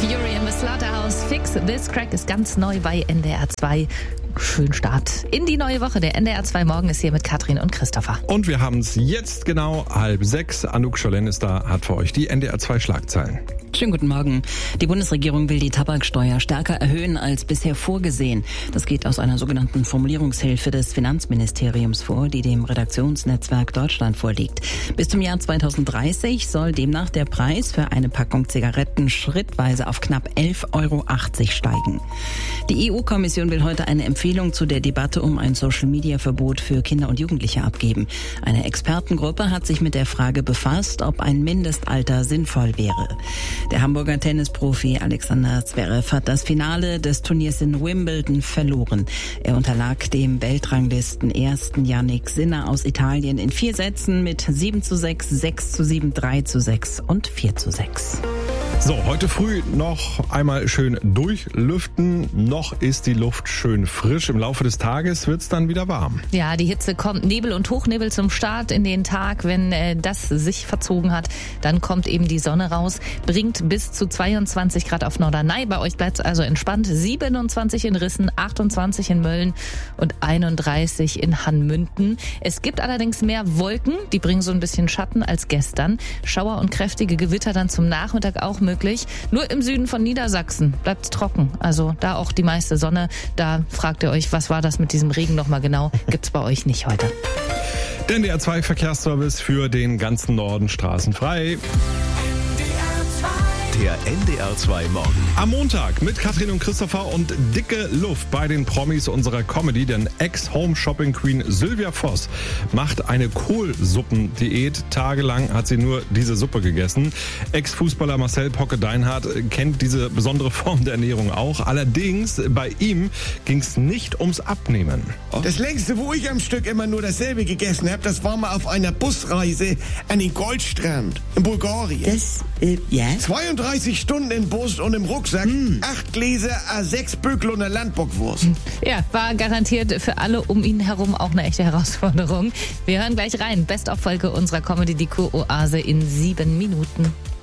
Fury in the Slaughterhouse. Fix This Crack ist ganz neu bei NDR 2. Schönen Start in die neue Woche. Der NDR 2 Morgen ist hier mit Katrin und Christopher. Und wir haben es jetzt genau 5:30. Anouk Scholen ist da, hat für euch die NDR 2 Schlagzeilen. Schönen guten Morgen. Die Bundesregierung will die Tabaksteuer stärker erhöhen als bisher vorgesehen. Das geht aus einer sogenannten Formulierungshilfe des Finanzministeriums vor, die dem Redaktionsnetzwerk Deutschland vorliegt. Bis zum Jahr 2030 soll demnach der Preis für eine Packung Zigaretten schrittweise auf knapp 11,80 € steigen. Die EU-Kommission will heute eine Empfehlung zu der Debatte um ein Social-Media-Verbot für Kinder und Jugendliche abgeben. Eine Expertengruppe hat sich mit der Frage befasst, ob ein Mindestalter sinnvoll wäre. Der Hamburger Tennisprofi Alexander Zverev hat das Finale des Turniers in Wimbledon verloren. Er unterlag dem Weltranglisten-Ersten Jannik Sinner aus Italien in 4 Sätzen mit 7:6, 6:7, 3:6 und 4:6. So, heute früh noch einmal schön durchlüften. Noch ist die Luft schön frisch. Im Laufe des Tages wird's dann wieder warm. Ja, die Hitze kommt. Nebel und Hochnebel zum Start in den Tag. Wenn das sich verzogen hat, dann kommt eben die Sonne raus. Bringt bis zu 22 Grad auf Norderney. Bei euch bleibt's also entspannt. 27 in Rissen, 28 in Mölln und 31 in Hanmünden. Es gibt allerdings mehr Wolken. Die bringen so ein bisschen Schatten als gestern. Schauer und kräftige Gewitter dann zum Nachmittag auch möglich. Nur im Süden von Niedersachsen bleibt's trocken. Also da auch die meiste Sonne. Da fragt ihr euch, was war das mit diesem Regen nochmal genau? Gibt's bei euch nicht heute. Der NDR 2 Verkehrsservice für den ganzen Norden straßenfrei. Der NDR 2 Morgen. Am Montag mit Katrin und Christopher und dicke Luft bei den Promis unserer Comedy, denn Ex-Home-Shopping-Queen Sylvia Voss macht eine Kohlsuppendiät. Tagelang hat sie nur diese Suppe gegessen. Ex-Fußballer Marcel Pocke-Deinhardt kennt diese besondere Form der Ernährung auch. Allerdings, bei ihm ging es nicht ums Abnehmen. Das längste, wo ich am Stück immer nur dasselbe gegessen habe, das war mal auf einer Busreise an den Goldstrand in Bulgarien. Ja? 32 Stunden im Bus und im Rucksack, 8 Gläser, 6 Bökel und eine Landbockwurst. Ja, war garantiert für alle um ihn herum auch eine echte Herausforderung. Wir hören gleich rein. Best-of-Folge unserer Comedy, die Kur-Oase in 7 Minuten.